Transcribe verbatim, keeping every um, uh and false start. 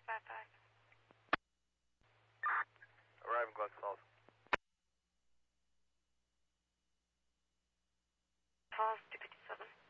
five five. Arriving Glen Falls. Falls, two fifty-seven.